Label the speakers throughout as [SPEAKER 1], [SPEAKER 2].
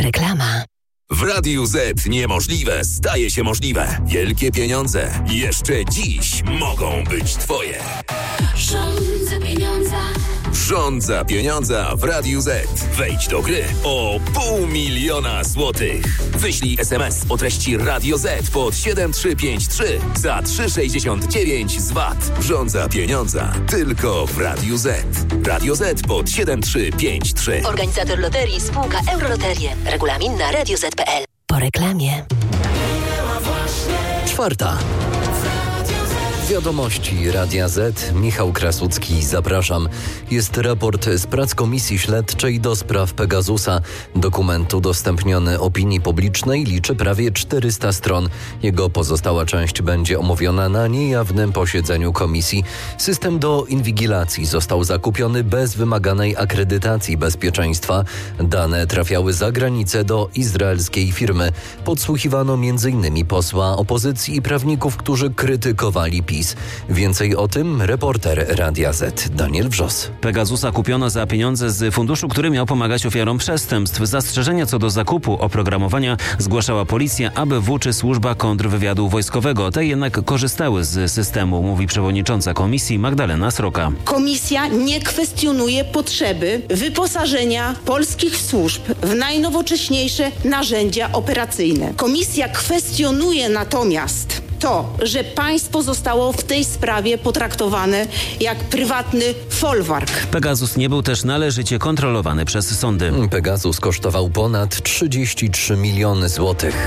[SPEAKER 1] Reklama.
[SPEAKER 2] W Radiu Z niemożliwe staje się możliwe. Wielkie pieniądze jeszcze dziś mogą być Twoje.
[SPEAKER 1] Rządza pieniądza.
[SPEAKER 2] Rządza pieniądza w Radiu Z. Wejdź do gry o 500 000 złotych. Wyślij SMS o treści Radio Z pod 7353 za 3,69 z VAT. Rządza pieniądza tylko w Radiu Z. Radio Z pod 7353.
[SPEAKER 1] Organizator loterii spółka Euroloterie. Regulamin na radioz.pl. Po reklamie.
[SPEAKER 3] 4. Wiadomości Radia Z. Michał Krasucki, zapraszam. Jest raport z prac Komisji Śledczej do spraw Pegasusa. Dokument udostępniony opinii publicznej liczy prawie 400 stron. Jego pozostała część będzie omówiona na niejawnym posiedzeniu komisji. System do inwigilacji został zakupiony bez wymaganej akredytacji bezpieczeństwa. Dane trafiały za granicę do izraelskiej firmy. Podsłuchiwano m.in. posła opozycji i prawników, którzy krytykowali PiS. Więcej o tym reporter Radia Z Daniel Wrzos.
[SPEAKER 4] Pegasusa kupiono za pieniądze z funduszu, który miał pomagać ofiarom przestępstw. Zastrzeżenia co do zakupu oprogramowania zgłaszała policja, ABW czy służba kontrwywiadu wojskowego. Te jednak korzystały z systemu, mówi przewodnicząca komisji Magdalena Sroka.
[SPEAKER 5] Komisja nie kwestionuje potrzeby wyposażenia polskich służb w najnowocześniejsze narzędzia operacyjne. Komisja kwestionuje natomiast to, że państwo zostało w tej sprawie potraktowane jak prywatny folwark.
[SPEAKER 4] Pegasus nie był też należycie kontrolowany przez sądy.
[SPEAKER 3] Pegasus kosztował ponad 33 miliony złotych.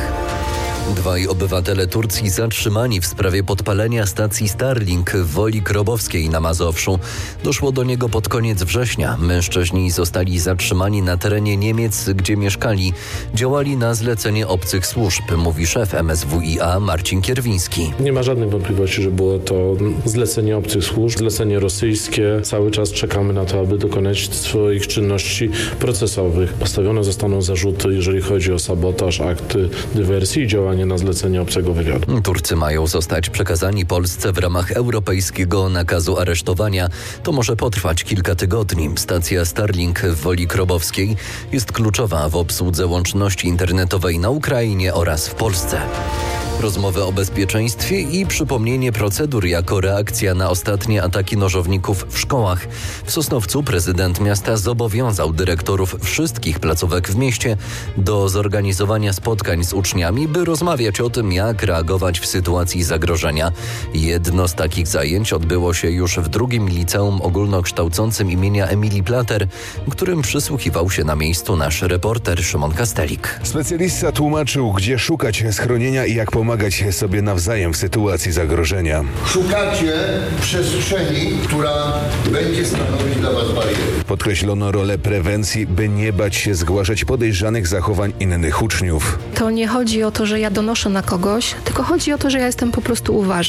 [SPEAKER 3] 2 obywatele Turcji zatrzymani w sprawie podpalenia stacji Starlink w Woli Krobowskiej na Mazowszu. Doszło do niego pod koniec września. Mężczyźni zostali zatrzymani na terenie Niemiec, gdzie mieszkali. Działali na zlecenie obcych służb, mówi szef MSWiA Marcin Kierwiński.
[SPEAKER 6] Nie ma żadnych wątpliwości, że było to zlecenie obcych służb, zlecenie rosyjskie. Cały czas czekamy na to, aby dokonać swoich czynności procesowych. Postawione zostaną zarzuty, jeżeli chodzi o sabotaż, akty dywersji i działania na zlecenie obcego wywiadu.
[SPEAKER 3] Turcy mają zostać przekazani Polsce w ramach europejskiego nakazu aresztowania. To może potrwać kilka tygodni. Stacja Starlink w Woli Krobowskiej jest kluczowa w obsłudze łączności internetowej na Ukrainie oraz w Polsce. Rozmowy o bezpieczeństwie i przypomnienie procedur jako reakcja na ostatnie ataki nożowników w szkołach. W Sosnowcu prezydent miasta zobowiązał dyrektorów wszystkich placówek w mieście do zorganizowania spotkań z uczniami, by rozmawiać o tym, jak reagować w sytuacji zagrożenia. Jedno z takich zajęć odbyło się już w drugim liceum ogólnokształcącym imienia Emilii Plater, którym przysłuchiwał się na miejscu nasz reporter Szymon Kastelik.
[SPEAKER 7] Specjalista tłumaczył, gdzie szukać schronienia i jak pomagać sobie nawzajem w sytuacji zagrożenia.
[SPEAKER 8] Szukacie przestrzeni, która będzie stanowić dla Was barierę.
[SPEAKER 7] Podkreślono rolę prewencji, by nie bać się zgłaszać podejrzanych zachowań innych uczniów.
[SPEAKER 9] To nie chodzi o to, że ja donoszę na kogoś, tylko chodzi o to, że ja jestem po prostu uważna.